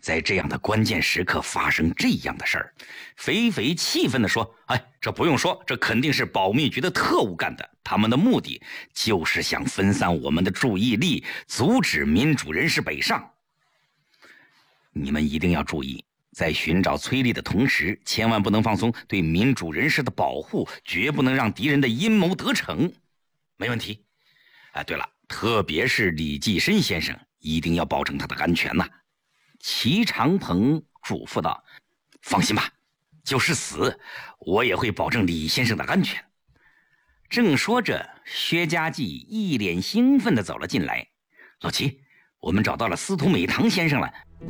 在这样的关键时刻发生这样的事儿。肥肥气愤地说：“哎，这不用说，这肯定是保密局的特务干的。他们的目的就是想分散我们的注意力，阻止民主人士北上。你们一定要注意，在寻找崔丽的同时，千万不能放松对民主人士的保护，绝不能让敌人的阴谋得逞。没问题。对了，特别是李济深先生，一定要保证他的安全呐。”齐长鹏嘱咐道：“放心吧，就是死，我也会保证李先生的安全。”正说着，薛家记一脸兴奋地走了进来：“老齐，我们找到了司徒美堂先生了。”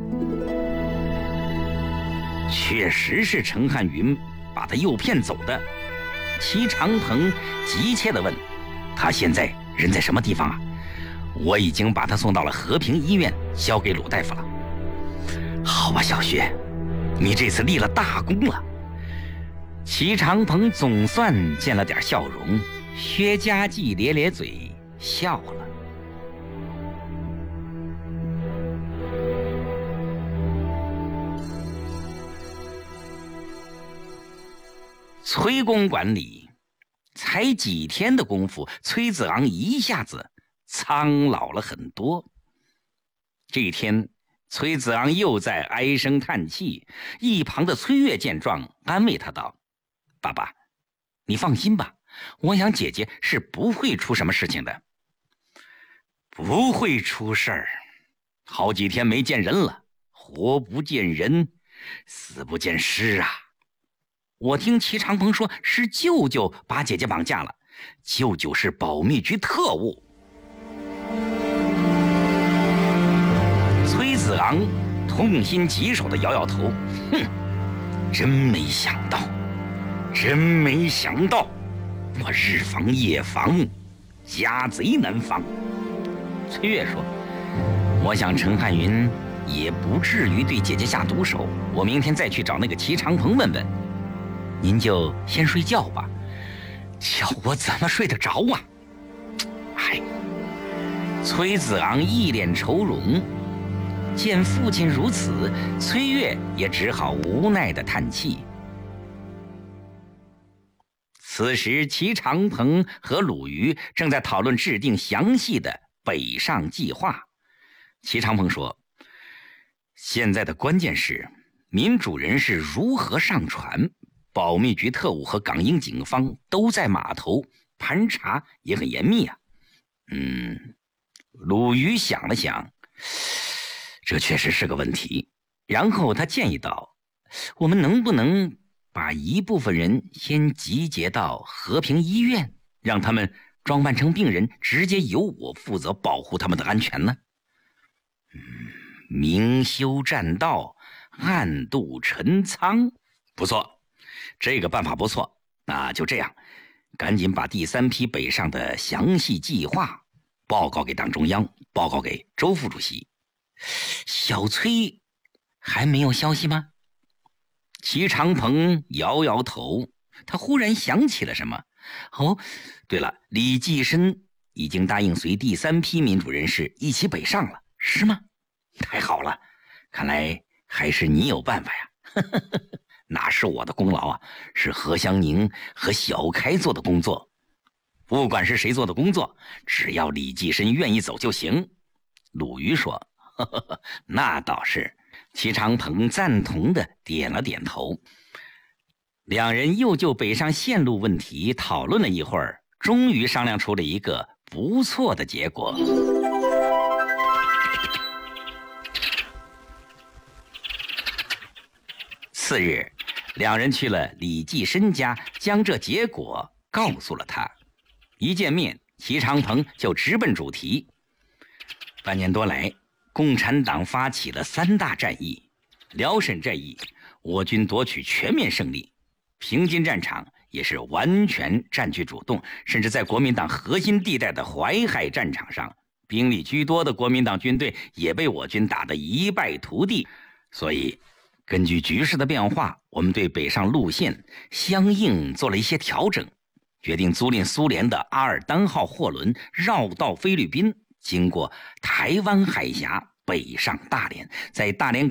确实是陈汉云把他诱骗走的。齐长鹏急切地问：“他现在人在什么地方啊？”“我已经把他送到了和平医院，交给鲁大夫了。”“好吧，小薛，你这次立了大功了。”齐长鹏总算见了点笑容，薛家记咧咧嘴笑了。崔公馆里，才几天的功夫，崔子昂一下子苍老了很多。这一天，崔子昂又在唉声叹气，一旁的崔月见状，安慰他道：“爸爸，你放心吧，我想姐姐是不会出什么事情的。”“不会出事儿，好几天没见人了，活不见人，死不见尸啊。我听齐长鹏说是舅舅把姐姐绑架了，舅舅是保密局特务。”崔子昂痛心疾首地摇摇头：“哼，真没想到，我日防夜防，家贼难防。”崔月说：“我想陈汉云也不至于对姐姐下毒手，我明天再去找那个齐长鹏问问。您就先睡觉吧。”“叫我怎么睡得着啊？”哎，崔子昂一脸愁容。见父亲如此，崔月也只好无奈地叹气。此时，齐长鹏和鲁豫正在讨论制定详细的北上计划。齐长鹏说：“现在的关键是民主人士如何上船，保密局特务和港英警方都在码头，盘查也很严密啊。”鲁豫想了想，这确实是个问题。然后他建议道：“我们能不能把一部分人先集结到和平医院，让他们装扮成病人，直接由我负责保护他们的安全呢？”明修栈道，暗度陈仓，不错，这个办法不错。那就这样，赶紧把第3批北上的详细计划报告给党中央，报告给周副主席。小崔还没有消息吗？齐长鹏摇摇头，他忽然想起了什么。哦，对了，李济深已经答应随第3批民主人士一起北上了，是吗？太好了，看来还是你有办法呀。哪是我的功劳啊，是何香凝和小开做的工作。不管是谁做的工作，只要李济深愿意走就行。鲁豫说：“那倒是。”齐长鹏赞同地点了点头。两人又就北上线路问题讨论了一会儿，终于商量出了一个不错的结果。次日，两人去了李济深家，将这结果告诉了他。一见面，齐长鹏就直奔主题。半年多来，共产党发起了3大战役。辽沈战役，我军夺取全面胜利；平津战场也是完全占据主动，甚至在国民党核心地带的淮海战场上，兵力居多的国民党军队也被我军打得一败涂地。所以根据局势的变化，我们对北上路线相应做了一些调整，决定租赁苏联的阿尔丹号货轮绕道菲律宾，经过台湾海峡北上大连，在大连